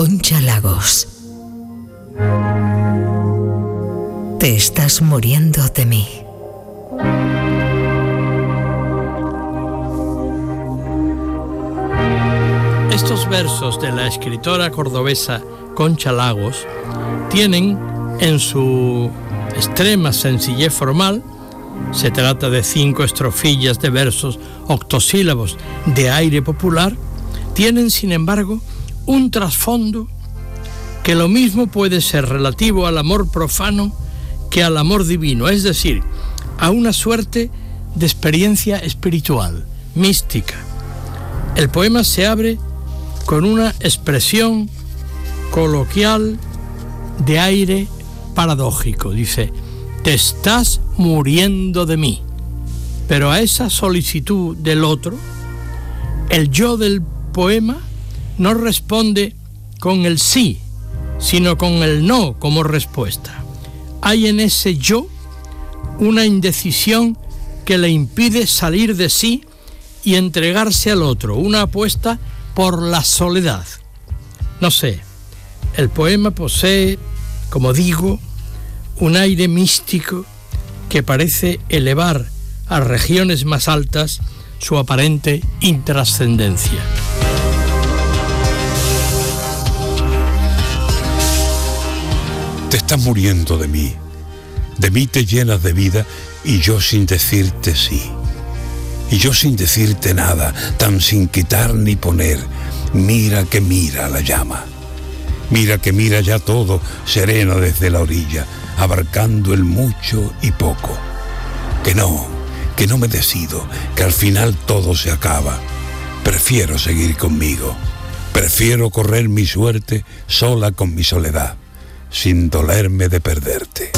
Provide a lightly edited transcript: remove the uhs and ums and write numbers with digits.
Concha Lagos. Te estás muriendo de mí. Estos versos de la escritora cordobesa Concha Lagos tienen en su extrema sencillez formal, se trata de 5 estrofillas de versos octosílabos de aire popular, tienen sin embargo un trasfondo que lo mismo puede ser relativo al amor profano que al amor divino, es decir, a una suerte de experiencia espiritual, mística. El poema se abre con una expresión coloquial de aire paradójico. Dice: te estás muriendo de mí. Pero a esa solicitud del otro, el yo del poema no responde con el sí, sino con el no como respuesta. Hay en ese yo una indecisión que le impide salir de sí y entregarse al otro, una apuesta por la soledad. No sé, el poema posee, como digo, un aire místico que parece elevar a regiones más altas su aparente intrascendencia. Te estás muriendo de mí te llenas de vida y yo sin decirte sí. Y yo sin decirte nada, tan sin quitar ni poner, mira que mira la llama. Mira que mira ya todo, serena desde la orilla, abarcando el mucho y poco. Que no me decido, que al final todo se acaba. Prefiero seguir conmigo, prefiero correr mi suerte sola con mi soledad, sin dolerme de perderte.